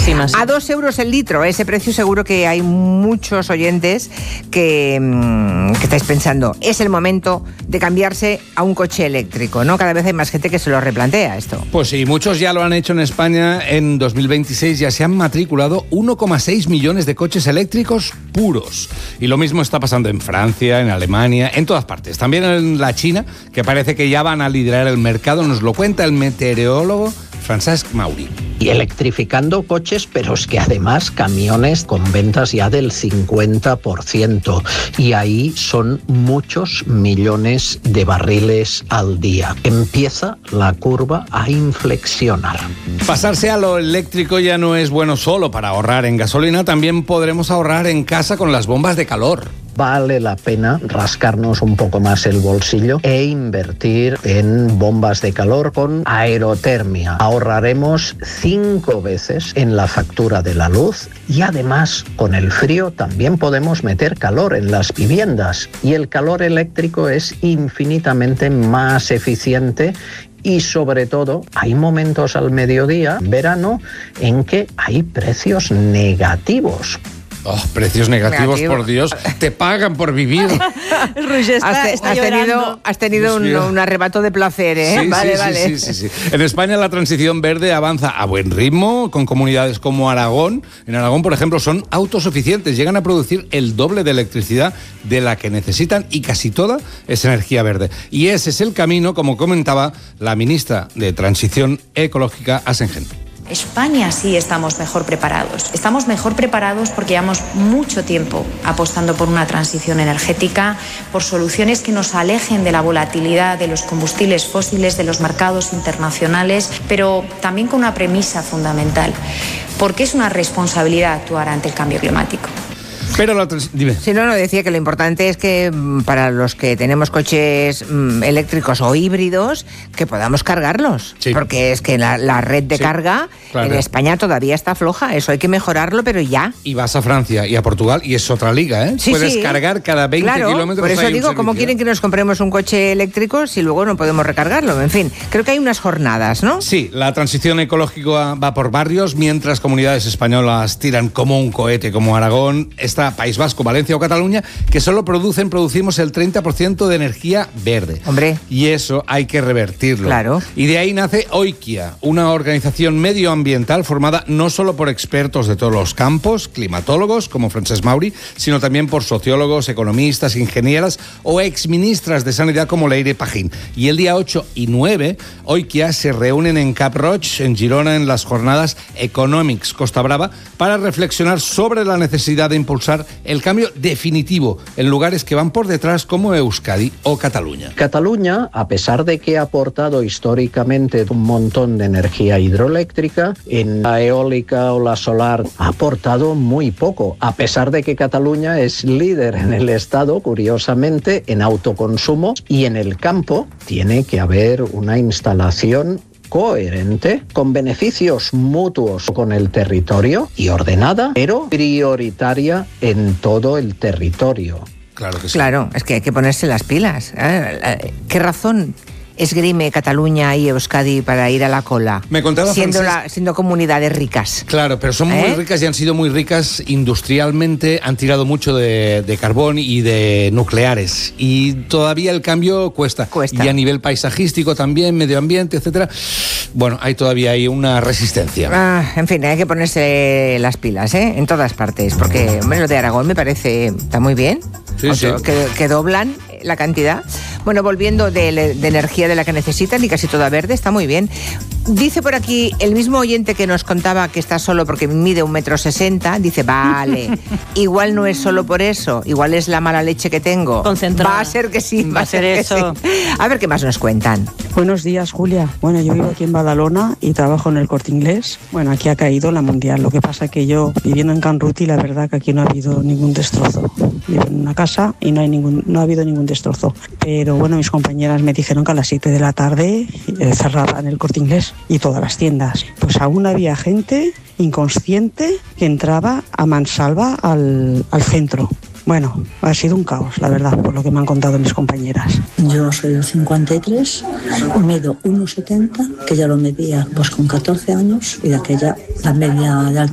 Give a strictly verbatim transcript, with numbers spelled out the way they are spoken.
Muchísimas. A dos euros el litro, ese precio seguro que hay muchos oyentes que, que estáis pensando, es el momento de cambiarse a un coche eléctrico, ¿no? Cada vez hay más gente que se lo replantea esto. Pues sí, muchos ya lo han hecho en España. En dos mil veintiséis ya se han matriculado uno coma seis millones de coches eléctricos puros. Y lo mismo está pasando en Francia, en Alemania, en todas partes. También en la China, que parece que ya van a liderar el mercado, nos lo cuenta el meteorólogo Francesc Mauri. Y electrificando coches, pero es que además camiones con ventas ya del cincuenta por ciento. Y ahí son muchos millones de barriles al día. Empieza la curva a inflexionar. Pasarse a lo eléctrico ya no es bueno solo para ahorrar en gasolina, también podremos ahorrar en casa con las bombas de calor. Vale la pena rascarnos un poco más el bolsillo e invertir en bombas de calor con aerotermia. Ahorraremos cinco veces en la factura de la luz y además con el frío también podemos meter calor en las viviendas y el calor eléctrico es infinitamente más eficiente. Y sobre todo, hay momentos al mediodía, verano, en que hay precios negativos. Oh, precios negativos, Negativo. Por Dios. Te pagan por vivir. Roger está, has, te, está has tenido, has tenido un, un arrebato de placer, ¿eh? Sí, vale, sí, vale. Sí, sí, sí, sí. En España la transición verde avanza a buen ritmo, con comunidades como Aragón. En Aragón, por ejemplo, son autosuficientes. Llegan a producir el doble de electricidad de la que necesitan y casi toda es energía verde. Y ese es el camino, como comentaba la ministra de Transición Ecológica, Asengen. España sí estamos mejor preparados. Estamos mejor preparados porque llevamos mucho tiempo apostando por una transición energética, por soluciones que nos alejen de la volatilidad de los combustibles fósiles, de los mercados internacionales, pero también con una premisa fundamental, porque es una responsabilidad actuar ante el cambio climático. Pero la trans- dime. Si no, no, decía que lo importante es que para los que tenemos coches mm, eléctricos o híbridos, que podamos cargarlos. Sí. Porque es que la, la red de sí, carga claro. en España todavía está floja. Eso hay que mejorarlo, pero ya. Y vas a Francia y a Portugal y es otra liga, ¿eh? Sí, Puedes sí. cargar cada veinte claro, kilómetros. Por eso digo, ¿cómo quieren que nos compremos un coche eléctrico si luego no podemos recargarlo? En fin, creo que hay unas jornadas, ¿no? Sí, la transición ecológica va por barrios, mientras comunidades españolas tiran como un cohete, como Aragón, está País Vasco, Valencia o Cataluña, que solo producen, producimos el treinta por ciento de energía verde. Hombre. Y eso hay que revertirlo. Claro. Y de ahí nace Oikia, una organización medioambiental formada no solo por expertos de todos los campos, climatólogos como Francesc Mauri, sino también por sociólogos, economistas, ingenieras o exministras de Sanidad como Leire Pajín. Y el día ocho y nueve, Oikia se reúnen en Cap Roig, en Girona, en las jornadas Economics Costa Brava, para reflexionar sobre la necesidad de impulsar el cambio definitivo en lugares que van por detrás como Euskadi o Cataluña. Cataluña, a pesar de que ha aportado históricamente un montón de energía hidroeléctrica, en la eólica o la solar ha aportado muy poco, a pesar de que Cataluña es líder en el Estado, curiosamente, en autoconsumo y en el campo tiene que haber una instalación coherente, con beneficios mutuos con el territorio y ordenada, pero prioritaria en todo el territorio. Claro que sí. Claro, es que hay que ponerse las pilas. ¿Qué razón esgrime Cataluña y Euskadi para ir a la cola? Me contaba siendo, Francesc... la, siendo comunidades ricas. Claro, pero son ¿Eh? muy ricas y han sido muy ricas industrialmente, han tirado mucho de, de carbón y de nucleares. Y todavía el cambio cuesta. Cuesta. Y a nivel paisajístico también, medio ambiente, etcétera. Bueno, hay todavía ahí una resistencia. Ah, en fin, hay que ponerse las pilas, ¿eh? En todas partes, porque hombre, lo de Aragón me parece, está muy bien. Sí, Otro, sí. Que, que doblan la cantidad. Bueno, volviendo de, de energía de la que necesitan y casi toda verde, está muy bien. Dice por aquí el mismo oyente que nos contaba que está solo porque mide un metro sesenta, dice, vale, igual no es solo por eso, igual es la mala leche que tengo. Concentrada. Va a ser que sí, va a ser eso. Sí. A ver qué más nos cuentan. Buenos días, Julia. Bueno, yo vivo aquí en Badalona y trabajo en el Corte Inglés. Bueno, aquí ha caído la mundial. Lo que pasa que yo, viviendo en Can Ruti, la verdad que aquí no ha habido ningún destrozo. Vivo en una casa y no hay ningún, no ha habido ningún destrozo. Pero bueno, mis compañeras me dijeron que a las siete de la tarde eh, cerraban el Corte Inglés y todas las tiendas. Pues aún había gente inconsciente que entraba a mansalva al, al centro. Bueno, ha sido un caos, la verdad, por lo que me han contado mis compañeras. Yo soy del cincuenta y tres, mido uno setenta, que ya lo medía pues con catorce años, y de aquella la media de altura